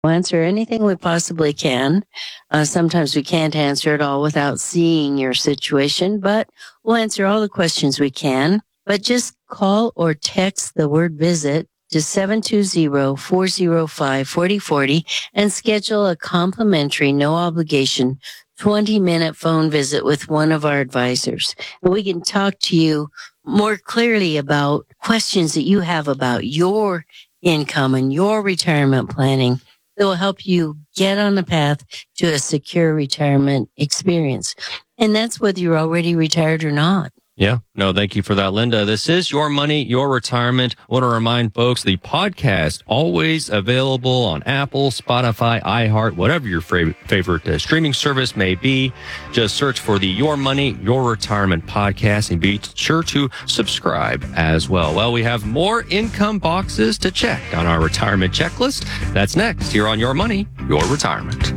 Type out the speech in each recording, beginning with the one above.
We'll answer anything we possibly can. Sometimes we can't answer it all without seeing your situation, but we'll answer all the questions we can. But just call or text the word visit to 720-405-4040 and schedule a complimentary, no obligation 20-minute phone visit with one of our advisors. And we can talk to you more clearly about questions that you have about your income and your retirement planning that will help you get on the path to a secure retirement experience. And that's whether you're already retired or not. Yeah. No, thank you for that, Linda. This is Your Money, Your Retirement. I want to remind folks, the podcast always available on Apple, Spotify, iHeart, whatever your favorite streaming service may be. Just search for the Your Money, Your Retirement podcast and be sure to subscribe as well. Well, we have more income boxes to check on our retirement checklist. That's next here on Your Money, Your Retirement.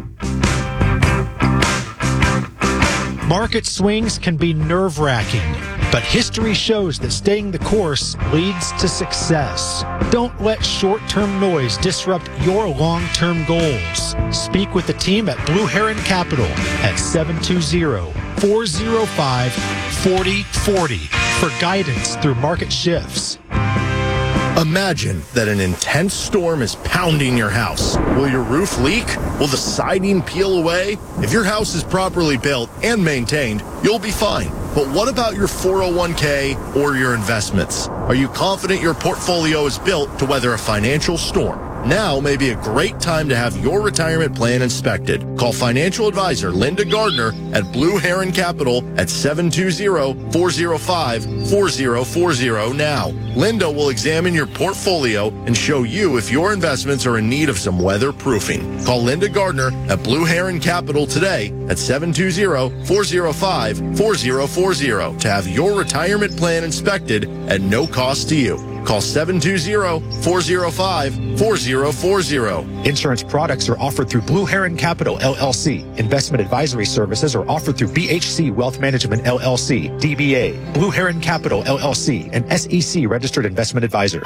Market swings can be nerve-wracking, but history shows that staying the course leads to success. Don't let short-term noise disrupt your long-term goals. Speak with the team at Blue Heron Capital at 720-405-4040 for guidance through market shifts. Imagine that an intense storm is pounding your house. Will your roof leak? Will the siding peel away? If your house is properly built and maintained, you'll be fine. But what about your 401k or your investments? Are you confident your portfolio is built to weather a financial storm? Now may be a great time to have your retirement plan inspected. Call financial advisor Linda Gardner at Blue Heron Capital at 720-405-4040 now. Linda will examine your portfolio and show you if your investments are in need of some weatherproofing. Call Linda Gardner at Blue Heron Capital today at 720-405-4040 to have your retirement plan inspected at no cost to you. Call 720-405-4040. Insurance products are offered through Blue Heron Capital, LLC. Investment advisory services are offered through BHC Wealth Management, LLC, DBA. Blue Heron Capital, LLC, an SEC registered investment advisor.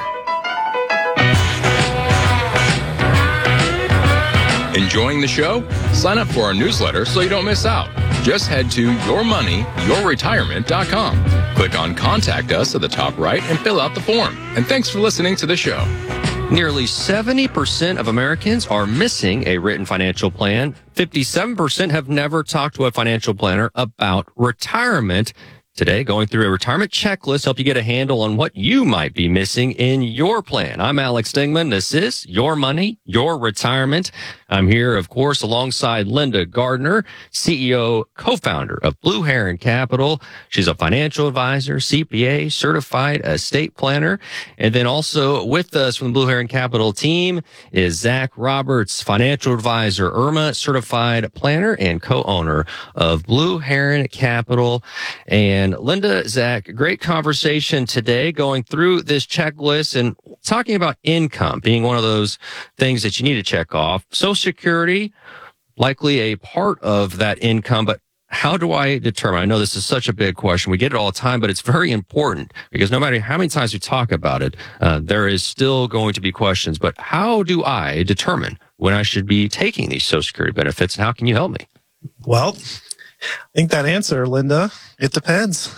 Enjoying the show? Sign up for our newsletter so you don't miss out. Just head to yourmoneyyourretirement.com. Click on Contact Us at the top right and fill out the form. And thanks for listening to the show. Nearly 70% of Americans are missing a written financial plan. 57% have never talked to a financial planner about retirement. Today, going through a retirement checklist, help you get a handle on what you might be missing in your plan. I'm Alex Stingman. This is Your Money, Your Retirement. I'm here, of course, alongside Linda Gardner, CEO, co-founder of Blue Heron Capital. She's a financial advisor, CPA, certified estate planner. And then also with us from the Blue Heron Capital team is Zach Roberts, financial advisor, IRMA certified planner and co-owner of Blue Heron Capital. And Linda, Zach, great conversation today going through this checklist and talking about income being one of those things that you need to check off. Social Security, likely a part of that income, but how do I determine? I know this is such a big question. We get it all the time, but it's very important because no matter how many times we talk about it, there is still going to be questions. But how do I determine when I should be taking these Social Security benefits, and how can you help me? Well, I think that answer, Linda, it depends.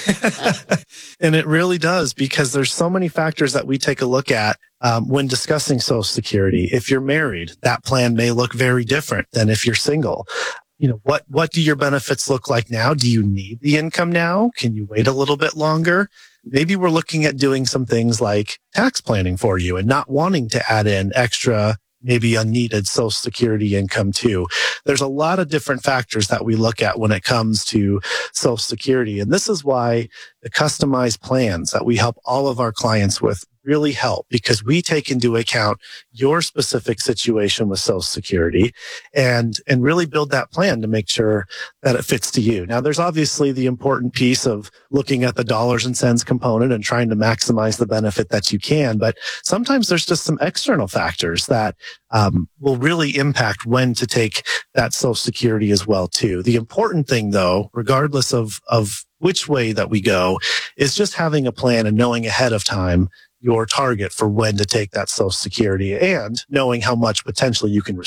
And it really does, because there's so many factors that we take a look at when discussing Social Security. If you're married, that plan may look very different than if you're single. You know, what do your benefits look like now? Do you need the income now? Can you wait a little bit longer? Maybe we're looking at doing some things like tax planning for you and not wanting to add in extra, maybe unneeded Social Security income too. There's a lot of different factors that we look at when it comes to Social Security. And this is why the customized plans that we help all of our clients with really help, because we take into account your specific situation with Social Security and really build that plan to make sure that it fits to you. Now, there's obviously the important piece of looking at the dollars and cents component and trying to maximize the benefit that you can. But sometimes there's just some external factors that will really impact when to take that Social Security as well, too. The important thing, though, regardless of which way that we go, is just having a plan and knowing ahead of time your target for when to take that Social Security and knowing how much potentially you can receive.